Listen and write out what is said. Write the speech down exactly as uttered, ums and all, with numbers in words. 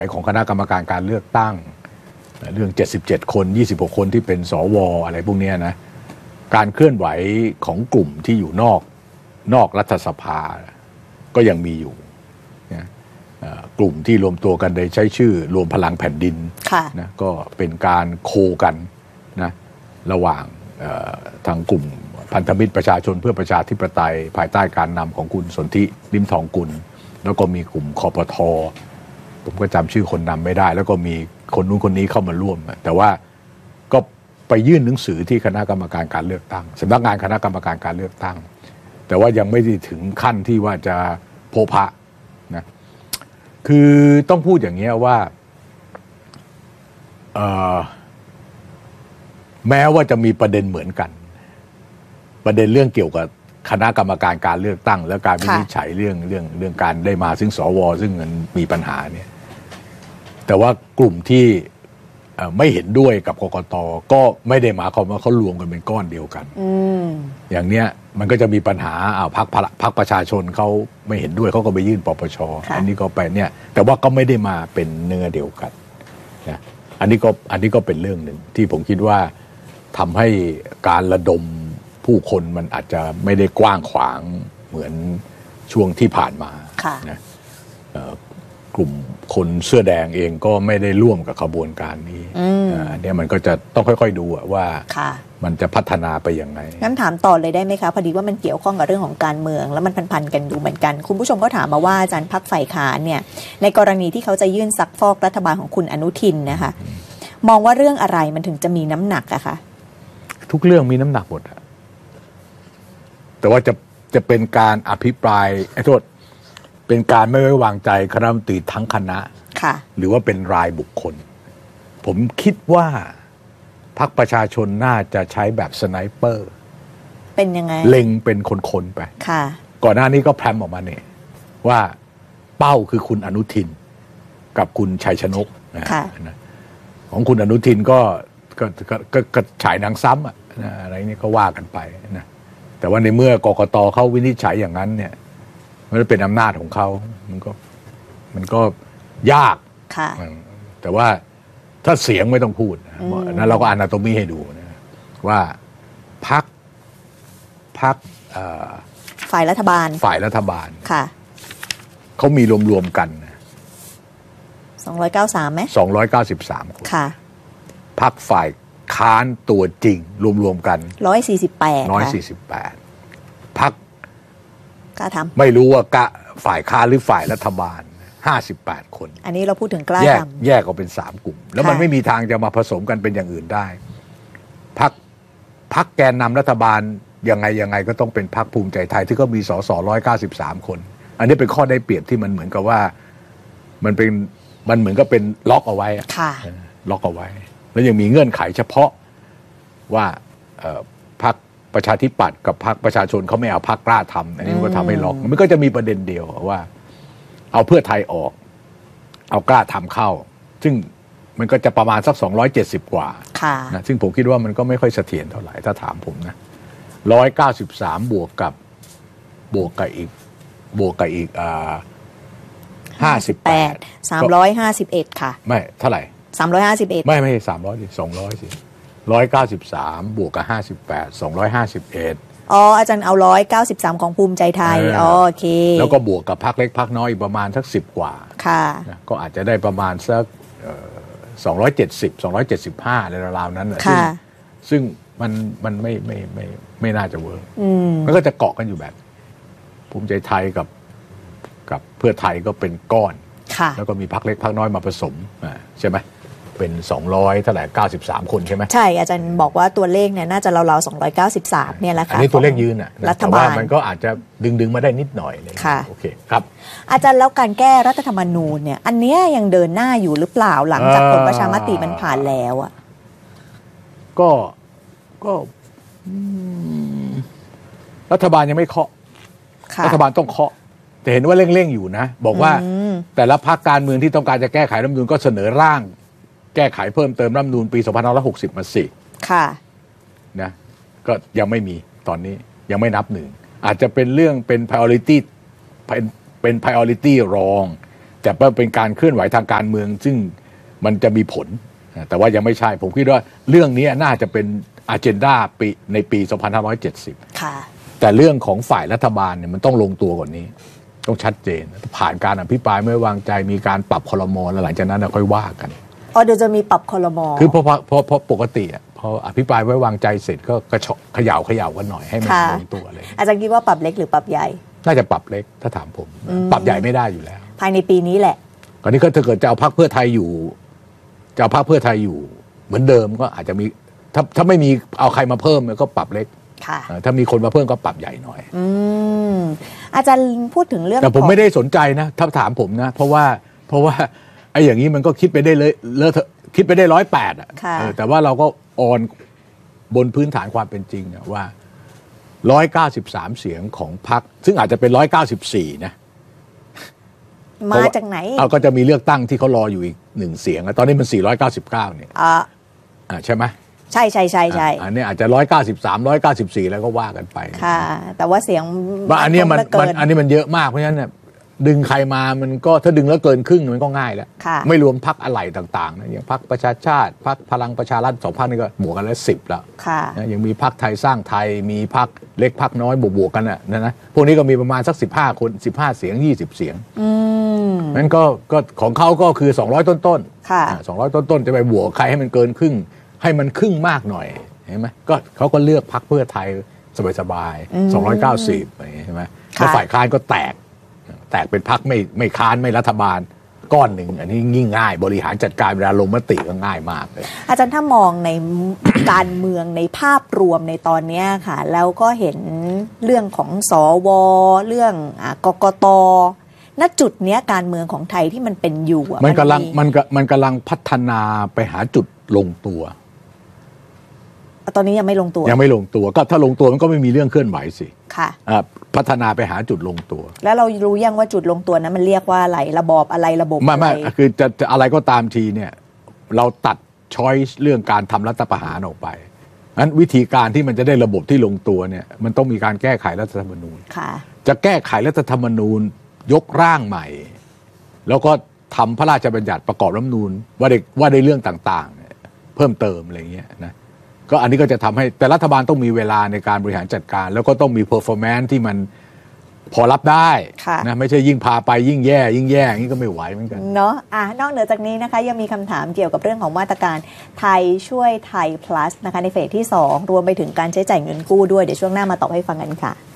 ของคณะกรรมการการเลือกตั้งเรื่องเจ็ดสิบเจ็ดคนยี่สิบหกคนที่เป็นสวอะไรพวกนี้นะการเคลื่อนไหวของกลุ่มที่อยู่นอกนอกรัฐสภาก็ยังมีอยู่นะกลุ่มที่รวมตัวกันโดยใช้ชื่อรวมพลังแผ่นดินนะก็เป็นการโคกันนะระหว่างทางกลุ่มพันธมิตรประชาชนเพื่อประชาธิปไตยภายใต้การนำของคุณสนธิลิ้มทองกุลแล้วก็มีกลุ่มคปท.ผมก็จำชื่อคนนำไม่ได้แล้วก็มีคนนู้นคนนี้เข้ามาร่วมแต่ว่าก็ไปยื่นหนังสือที่คณะกรรมการการเลือกตั้งสำนักงานคณะกรรมการการเลือกตั้งแต่ว่ายังไม่ได้ถึงขั้นที่ว่าจะโพพะนะคือต้องพูดอย่างนี้ว่าแม้ว่าจะมีประเด็นเหมือนกันประเด็นเรื่องเกี่ยวกับคณะกรรมการการเลือกตั้งและการวินิจฉัยเรื่องเรื่องเรื่องการได้มาซึ่งสวซึ่งมันมีปัญหาเนี่ยแต่ว่ากลุ่มที่ไม่เห็นด้วยกับกกต.ก็ไม่ได้หมายความว่าเขารวมกันเป็นก้อนเดียวกันอย่างเนี้ยมันก็จะมีปัญหาอ้าวพรรคพรรคประชาชนเขาไม่เห็นด้วยเขาก็ไปยื่นปปช.อันนี้ก็ไปเนี่ยแต่ว่าก็ไม่ได้มาเป็นเนื้อเดียวกันนะอันนี้ก็อันนี้ก็เป็นเรื่องหนึ่งที่ผมคิดว่าทำให้การระดมผู้คนมันอาจจะไม่ได้กว้างขวางเหมือนช่วงที่ผ่านมานะกลุ่มคนเสื้อแดงเองก็ไม่ได้ร่วมกับขบวนการนี้อันนี้มันก็จะต้องค่อยๆดูว่ามันจะพัฒนาไปยังไงงั้นถามต่อเลยได้ไหมคะพอดีว่ามันเกี่ยวข้องกับเรื่องของการเมืองแล้วมันพันๆกันดูเหมือนกันคุณผู้ชมก็ถามมาว่าอาจารย์พรรคฝ่ายค้านเนี่ยในกรณีที่เขาจะยื่นซักฟอกรัฐบาลของคุณอนุทินนะคะมองว่าเรื่องอะไรมันถึงจะมีน้ำหนักอะคะทุกเรื่องมีน้ำหนักหมดแต่ว่าจะจะเป็นการอภิปรายไอ้โทษเป็นการไม่ไว้วางใจคณะรัฐมนตรีทั้งคณะหรือว่าเป็นรายบุคคลผมคิดว่าพรรคประชาชนน่าจะใช้แบบสไนเปอร์เป็นยังไงเล็งเป็นคนๆไปก่อนหน้านี้ก็แพร่มออกมาเนี่ยว่าเป้าคือคุณอนุทินกับคุณชัยชนกนะของคุณอนุทินก็ก็ก็ก็ฉายหนังซ้ำอะอะไรนี่ก็ว่ากันไปนะแต่ว่าในเมื่อกกต.เขาวินิจฉัยอย่างนั้นเนี่ยมันเป็นอำนาจของเขามันก็มันก็ยากแต่ว่าถ้าเสียงไม่ต้องพูดนั้นเราก็อนาโตมีให้ดูนะว่าพรรคพรรคฝ่ายรัฐบาลฝ่ายรัฐบาลเขามีรวมๆกันสองร้อยเก้าสิบสามไหมสองร้อยเก้าสิบสามคนพรรคฝ่ายค้านตัวจริงรวมๆกันหนึ่งร้อยสี่สิบแปดหนึ่งร้อยสี่สิบแปดพรรคกล้าทำไม่รู้ว่ากะฝ่ายค้านหรือฝ่ายรัฐบาลห้าสิบแปดคนอันนี้เราพูดถึงกล้าทำแยกออกเป็นสามกลุ่มแล้วมันไม่มีทางจะมาผสมกันเป็นอย่างอื่นได้พรรคพรรคแกนนำรัฐบาลยังไงยังไงก็ต้องเป็นพรรคภูมิใจไทยที่ก็มีสสหนึ่งร้อยเก้าสิบสามคนอันนี้เป็นข้อได้เปรียบที่มันเหมือนกับว่ามันเป็นมันเหมือนกับเป็นล็อกเอาไว้ล็อกเอาไว้แล้วยังมีเงื่อนไขเฉพาะว่าพรรคประชาธิปัตย์กับพรรคประชาชนเขาไม่เอาพรรคกล้าทำอันนี้มันก็ทำให้ล็อกมันก็จะมีประเด็นเดียวว่าเอาเพื่อไทยออกเอากล้าทำเข้าซึ่งมันก็จะประมาณสักสองร้อยเจ็ดสิบกว่านะซึ่งผมคิดว่ามันก็ไม่ค่อยเสถียรเท่าไหร่ถ้าถามผมนะหนึ่งร้อยเก้าสิบสามบวกกับบวกกับอีกบวกกับอีกอ่าห้าสิบแปดสามร้อยห้าสิบเอ็ดค่ะไม่เท่าไหร่สามร้อยห้าสิบเอ็ดไม่ไม่สามร้อยสิสองร้อยสิหนึ่งร้อยเก้าสิบสามบวกกับห้าสิบแปด สองร้อยห้าสิบเอ็ดอ๋ออาจารย์เอาหนึ่งร้อยเก้าสิบสามของภูมิใจไทยอ๋อโอเคแล้วก็บวกกับพรรคเล็กพรรคน้อยอีกประมาณสักสิบกว่าค่ะก็อาจจะได้ประมาณสักสองร้อยเจ็ดสิบ สองร้อยเจ็ดสิบห้าในราวๆนั้นน่ะซึ่งซึ่งมันมันไม่ไม่ไม่ไม่น่าจะเวิร์กมันก็จะเกาะกันอยู่แบบภูมิใจไทยกับกับเพื่อไทยก็เป็นก้อนแล้วก็มีพรรคเล็กพรรคน้อยมาผสมใช่ไหมเป็นสองร้อยเท่าไหร่เก้าสิบสามคนใช่ไหมใช่อาจารย์บอกว่าตัวเลขเนี่ยน่าจะราวๆสองร้อยเก้าสิบสามเนี่ยแหละค่ะอันนี้ตัวเลขยืนอ่ะรัฐบาลมันก็อาจจะดึงๆมาได้นิดหน่อยเลยค่ะโอเคครับอาจารย์แล้วการแก้รัฐธรรมนูญเนี่ยอันเนี้ยยังเดินหน้าอยู่หรือเปล่าหลังจากผลประชามติมันผ่านแล้วอ่ะก็ก็รัฐบาลยังไม่เคาะรัฐบาลต้องเคาะแต่เห็นว่าเร่งๆอยู่นะบอกว่าแต่ละพรรคการเมืองที่ต้องการจะแก้ไขรัฐธรรมนูญก็เสนอร่างแก้ไขเพิ่มเติมรัฐธรรมนูญปีสองพันห้าร้อยหกสิบมาสิค่ะนะก็ยังไม่มีตอนนี้ยังไม่นับหนึ่งอาจจะเป็นเรื่องเป็น priority เป็นเป็น priority รองแต่เป็นการเคลื่อนไหวทางการเมืองซึ่งมันจะมีผลแต่ว่ายังไม่ใช่ผมคิดว่าเรื่องนี้น่าจะเป็นอเจนดาปีในปีสองพันห้าร้อยเจ็ดสิบค่ะแต่เรื่องของฝ่ายรัฐบาลเนี่ยมันต้องลงตัวกว่านี้ต้องชัดเจนผ่านการอภิปรายไม่ไว้วางใจมีการปรับครม.แล้วหลังจากนั้นค่อยว่ากันอ๋อเดี๋ยวจะมีปรับครม. คือพอพอพอปกติอ่ะพออภิปรายไว้วางใจเสร็จก็กระชเขย่าเขย่ากันหน่อยให้มันลงตัวเลยอาจารย์คิดว่าปรับเล็กหรือปรับใหญ่น่าจะปรับเล็กถ้าถามผมปรับใหญ่ไม่ได้อยู่แล้วภายในปีนี้แหละตอนนี้ก็ถ้าเกิดจะเอาพรรคเพื่อไทยอยู่จะเอาพรรคเพื่อไทยอยู่เหมือนเดิมก็อาจจะมีถ้าถ้าไม่มีเอาใครมาเพิ่มก็ปรับเล็กถ้ามีคนมาเพิ่มก็ปรับใหญ่หน่อยอืมอาจารย์พูดถึงเรื่องแต่ผมไม่ได้สนใจนะถ้าถามผมนะเพราะว่าเพราะว่าไอ้อย่างนี้มันก็คิดไปได้เลยเลอะคิดไปได้ร้อยแปดอ่ะแต่ว่าเราก็ออนบนพื้นฐานความเป็นจริงนะว่าร้อยเก้าสิบสามเสียงของพรรคซึ่งอาจจะเป็นร้อยเก้าสิบสี่นะมาจากไหนเอาก็จะมีเลือกตั้งที่เขารออยู่อีกหนึ่งเสียงตอนนี้มันสี่ร้อยเก้าสิบเก้าเนี่ยอ่าใช่ไหมใช่ใช่ใช่ใช่อันนี้อาจจะร้อยเก้าสิบสามร้อยเก้าสิบสี่แล้วก็ว่ากันไปค่ะแต่ว่าเสียงว่าอันนี้มันมันอันนี้มันเยอะมากเพราะฉะนั้นเนี่ยดึงใครมามันก็ถ้าดึงแล้วเกินครึ่งมันก็ง่ายแล้วไม่รวมพรรคอะไรต่างๆนะอย่างพรรคประชาชาติพรรคพลังประชารัฐสองพรรคนี่ก็บวกกันแล้วสิบแล้วยังมีพรรคไทยสร้างไทยมีพรรคเล็กพรรคน้อยบวกๆกันน่ะนะนะพวกนี้ก็มีประมาณสักสิบห้าคนสิบห้าเสียงยี่สิบเสียงนั้นก็ก็ของเขาก็คือสองร้อยต้นๆสองร้อยต้นๆจะไปบวกใครให้มันเกินครึ่งให้มันครึ่งมากหน่อยเห็นไหมก็เขาก็เลือกพรรคเพื่อไทยสบายๆสองร้อยเก้าสิบใช่ไหมแล้วฝ่ายค้านก็แตกแตกเป็นพรรคไม่ไม่ค้านไม่รัฐบาลก้อนหนึ่งอันนี้ยิ่งง่ายบริหารจัดการเวลาลงมติก็ง่ายมากเลยอาจารย์ถ้ามองใน การเมืองในภาพรวมในตอนนี้ค่ะแล้วก็เห็นเรื่องของสวเรื่องกกต.ณจุดนี้การเมืองของไทยที่มันเป็นอยู่มันกำลังมันมันกำลังพัฒนาไปหาจุดลงตัวตอนนี้ยังไม่ลงตัวยังไม่ลงตัวก็ถ้าลงตัวมันก็ไม่มีเรื่องเคลื่อนไหวสิค่ะพัฒนาไปหาจุดลงตัวแล้วเรารู้ยังว่าจุดลงตัวนั้นมันเรียกว่าอะไรระบอบอะไรระบบไม่ไม่คือจะจะอะไรก็ตามทีเนี่ยเราตัดช้อยส์เรื่องการทำรัฐประหารออกไปงั้นวิธีการที่มันจะได้ระบบที่ลงตัวเนี่ยมันต้องมีการแก้ไขรัฐธรรมนูญค่ะจะแก้ไขรัฐธรรมนูญยกร่างใหม่แล้วก็ทำพระราชบัญญัติประกอบรัฐธรรมนูญว่าได้ว่าได้เรื่องต่างๆเพิ่มเติมอะไรเงี้ยนะก็อันนี้ก็จะทำให้แต่รัฐบาลต้องมีเวลาในการบริหารจัดการแล้วก็ต้องมีเพอร์ฟอร์แมนซ์ที่มันพอรับได้นะไม่ใช่ยิ่งพาไปยิ่งแย่ยิ่งแย่อย่างนี้ก็ไม่ไหวเหมือนกันเนาะอ่ะนอกเหนือจากนี้นะคะยังมีคำถามเกี่ยวกับเรื่องของมาตรการไทยช่วยไทย plus นะคะในเฟสที่สองรวมไปถึงการใช้จ่ายเงินกู้ด้วยเดี๋ยวช่วงหน้ามาตอบให้ฟังกันค่ะ